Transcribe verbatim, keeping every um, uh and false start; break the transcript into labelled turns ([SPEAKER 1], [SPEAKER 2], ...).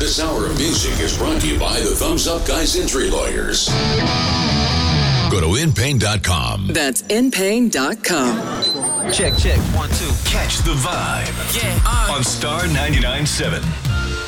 [SPEAKER 1] This hour of music is brought to you by the Thumbs Up Guys Injury Lawyers. Go to in pain dot com.
[SPEAKER 2] That's in pain dot com.
[SPEAKER 3] Check, check, one, two.
[SPEAKER 4] Catch the vibe.
[SPEAKER 5] Yeah, uh,
[SPEAKER 4] on Star ninety-nine point seven.